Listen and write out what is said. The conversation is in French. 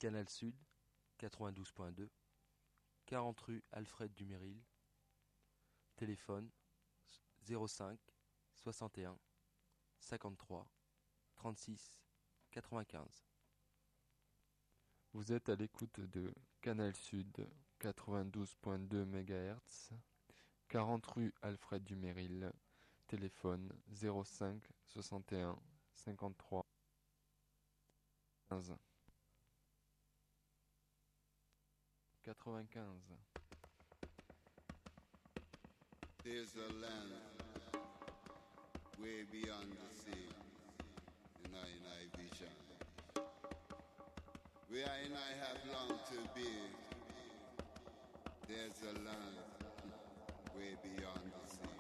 Canal Sud, 92.2, 40 rue Alfred Dumeril, téléphone 05 61 53 36 95. Vous êtes à l'écoute de Canal Sud 92.2 MHz, 40 rue Alfred Dumeril, téléphone 05 61 53 15 95. There's a land way beyond the sea in I vision. Where I have longed to be. There's a land way beyond the sea.